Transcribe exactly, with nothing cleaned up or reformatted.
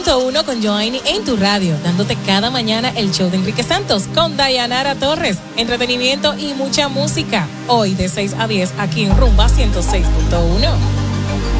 punto uno con Joanny en tu radio, dándote cada mañana el show de Enrique Santos con Dayanara Torres, entretenimiento y mucha música. Hoy de seis a diez aquí en Rumba ciento seis punto uno.